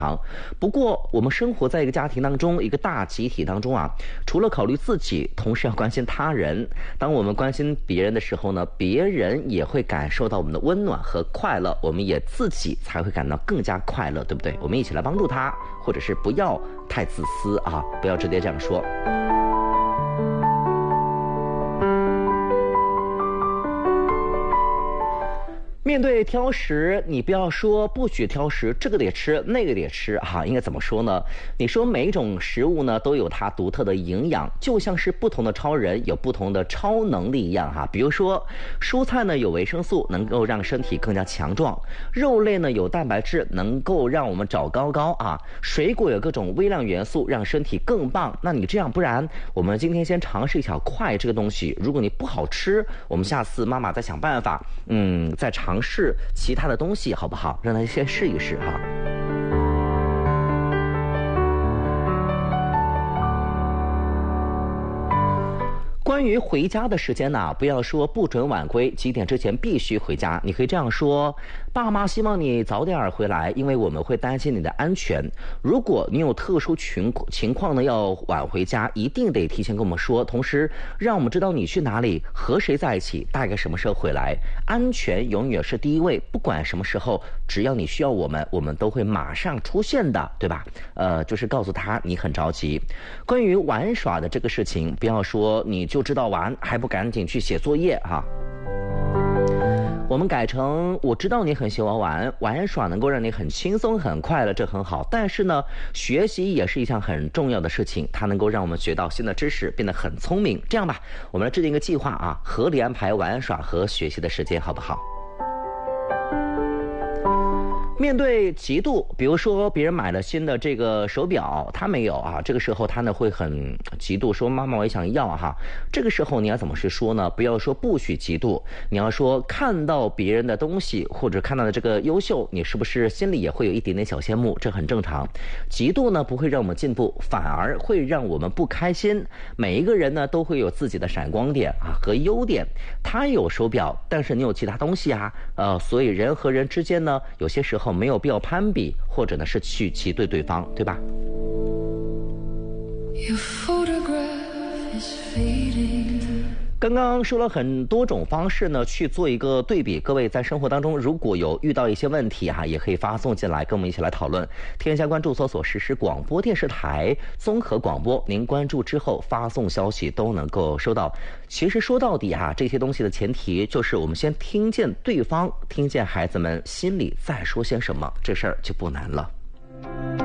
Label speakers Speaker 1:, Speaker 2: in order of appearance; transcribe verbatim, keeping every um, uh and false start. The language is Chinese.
Speaker 1: 不过我们生活在一个家庭当中，一个大集体当中啊，除了考虑自己，同时要关心他人。当我们关心别人的时候呢，别人也会感受到我们的温暖和快乐，我们也自己才会感到更加快乐，对不对？我们一起来帮助他，或者是不要太自私啊，不要直接这样说。面对挑食，你不要说不许挑食，这个得吃，那个得吃哈，应该怎么说呢？你说每一种食物呢都有它独特的营养，就像是不同的超人有不同的超能力一样哈。比如说，蔬菜呢有维生素，能够让身体更加强壮；肉类呢有蛋白质，能够让我们长高高啊；水果有各种微量元素，让身体更棒。那你这样，不然我们今天先尝试一小块这个东西，如果你不好吃，我们下次妈妈再想办法，嗯，再尝。尝试其他的东西好不好？让他先试一试哈。关于回家的时间呢，不要说不准晚归，几点之前必须回家。你可以这样说：爸妈希望你早点回来，因为我们会担心你的安全。如果你有特殊情情况呢，要晚回家，一定得提前跟我们说，同时让我们知道你去哪里，和谁在一起，大概什么时候回来。安全永远是第一位，不管什么时候，只要你需要我们，我们都会马上出现的，对吧？呃，就是告诉他你很着急。关于玩耍的这个事情，不要说你就知道玩，还不赶紧去写作业哈。我们改成我知道你很喜欢玩，玩耍能够让你很轻松很快乐，这很好。但是呢，学习也是一项很重要的事情，它能够让我们学到新的知识，变得很聪明。这样吧，我们来制定一个计划啊，合理安排玩耍和学习的时间，好不好？面对嫉妒，比如说别人买了新的这个手表，他没有啊，这个时候他呢会很嫉妒，说妈妈我也想要哈。这个时候你要怎么去说呢？不要说不许嫉妒，你要说看到别人的东西或者看到的这个优秀，你是不是心里也会有一点点小羡慕？这很正常。嫉妒呢不会让我们进步，反而会让我们不开心。每一个人呢都会有自己的闪光点啊和优点，他有手表，但是你有其他东西啊，呃，所以人和人之间呢，有些时候没有必要攀比，或者呢是去气对对方，对吧？刚刚说了很多种方式呢，去做一个对比。各位在生活当中如果有遇到一些问题哈、啊，也可以发送进来，跟我们一起来讨论。添加关注搜索实时广播电视台综合广播，您关注之后发送消息都能够收到。其实说到底哈、啊，这些东西的前提就是我们先听见对方，听见孩子们心里在说些什么，这事儿就不难了。